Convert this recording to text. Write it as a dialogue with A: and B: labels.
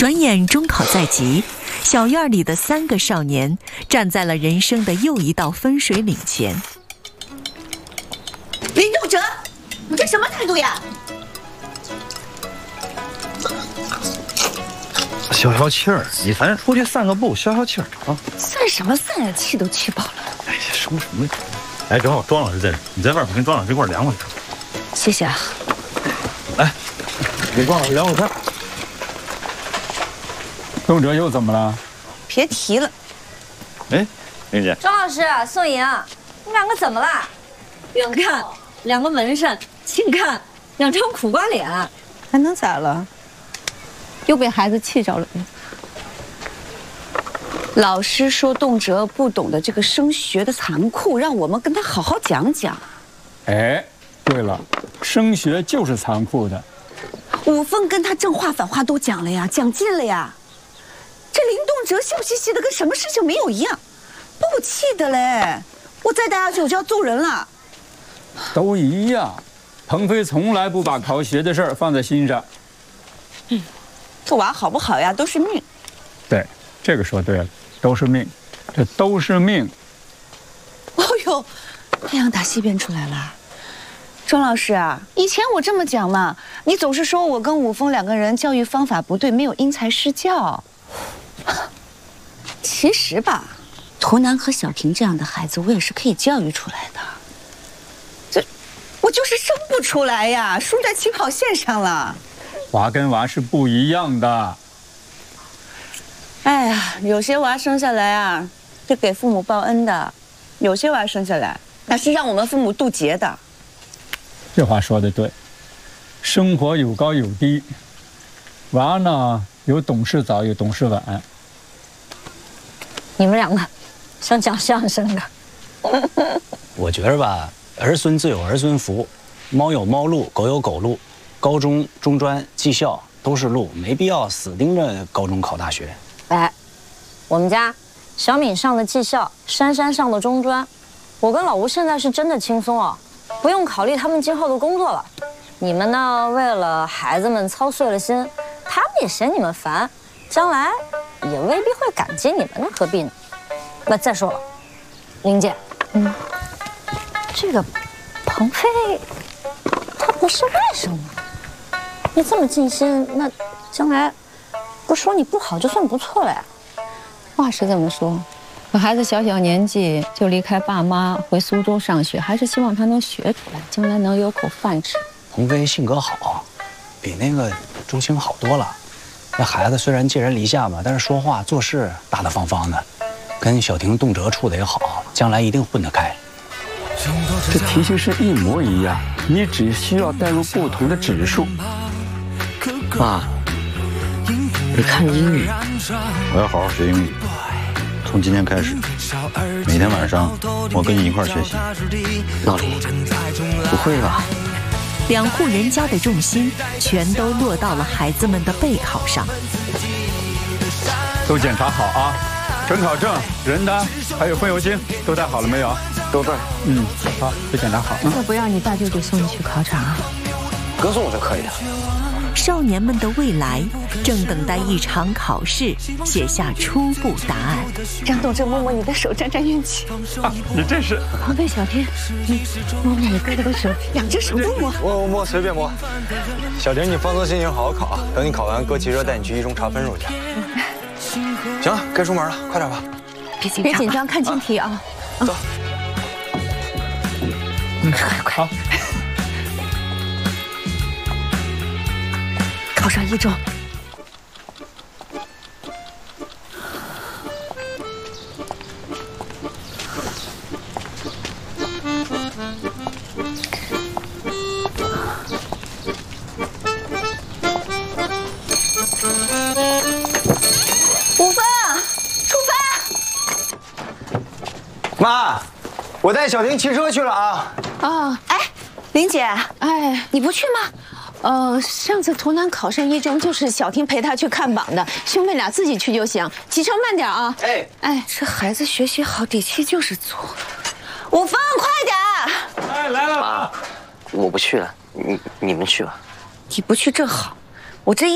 A: 转眼中考在即，小院里的3个少年站在了人生的又一道分水岭前。
B: 林仲哲，你这什么态度呀？
C: 消消气儿，你咱出去散个步，消消气儿啊！
B: 散什么散呀？气都气饱了。
C: 哎呀，什么？哎，正好庄老师在这，你在外面跟庄老师一块凉快。
B: 谢谢啊。
C: 来，给庄老师凉快快。
D: 仲哲又怎么了？
B: 别提了。
C: 哎，玲姐，
E: 庄老师、宋莹，你两个怎么啦？
F: 远看2个门神，近看2张苦瓜脸，
B: 还能咋了？又被孩子气着了。老师说仲哲不懂得这个升学的残酷，让我们跟他好好讲讲。
D: 哎，对了，升学就是残酷的。
B: 武凤跟他正话反话都讲了呀，讲尽了呀。这林仲哲笑嘻嘻的，跟什么事情没有一样，把我气的嘞！我再待下去我就要揍人了。
D: 都一样，鹏飞从来不把考学的事儿放在心上。
B: 这娃好不好呀，都是命。
D: 对，这个说对了，都是命，这都是命。
B: 哦呦，太阳打西边出来了。庄老师啊，以前我这么讲嘛，你总是说我跟武峰2个人教育方法不对，没有因材施教。其实吧，图南和小婷这样的孩子，我也是可以教育出来的。我就是生不出来呀，输在起跑线上了。
D: 娃跟娃是不一样的。
B: 哎呀，有些娃生下来啊，是给父母报恩的；有些娃生下来，那是让我们父母渡劫的。
D: 这话说得对，生活有高有低，娃呢有懂事早，有懂事晚。
F: 你们2个像讲相声的。
G: 我觉着吧，儿孙自有儿孙福，猫有猫路，狗有狗路，高中、中专、技校都是路，没必要死盯着高中考大学。
F: 哎，我们家小敏上的技校，珊珊上的中专，我跟老吴现在是真的轻松哦，不用考虑他们今后的工作了。你们呢，为了孩子们操碎了心，他们也嫌你们烦，将来也未必会感激你们呢，何必呢？那再说了，玲姐，这个鹏飞他不是外甥吗？你这么尽心，那将来不说你不好就算不错了呀。
H: 话是这么说，可孩子小年纪就离开爸妈回苏州上学，还是希望他能学出来，将来能有口饭吃。
G: 鹏飞性格好，比那个周青好多了。那孩子虽然寄人篱下嘛，但是说话做事大大方方的，跟小婷、仲哲处的也好，将来一定混得开。
D: 这题型是一模一样，你只需要带入不同的指数。
I: 爸，你看英语，
C: 我要好好学英语。从今天开始，每天晚上我跟你一块儿学习。
I: 老李，不会吧
A: ？2户人家的重心全都落到了孩子们的备考上。
D: 都检查好啊，准考证、人单还有风油精都带好了没有？
I: 都带。
D: 好，都检查好。
H: 要不要你大舅舅送你去考场啊？
I: 歌颂我就可以了。
A: 少年们的未来正等待一场考试写下初步答案。
B: 让仲哲摸摸你的手，沾沾运气。
D: 你这是
H: 鹏飞、小婷，摸摸你哥哥的手
B: ，2只手都摸。
I: 摸，随便摸。小婷，你放松心情，好好考啊。等你考完，哥骑车带你去一中查分数去。行了，该出门了，快点吧。
B: 别紧张，看清题啊。
I: 走。
D: 快。
B: 考上一中。武峰，出发！
I: 妈，我带小婷骑车去了啊。
B: 哦，哎，林姐，
H: 哎，
B: 你不去吗？上次图南考上一中，就是小婷陪他去看榜的，兄妹俩自己去就行，骑车慢点啊。哎，这孩子学习好，底气就是足。武峰，快点！
D: 哎，来了。
I: 妈，我不去了，你们去吧。
B: 你不去正好，我这一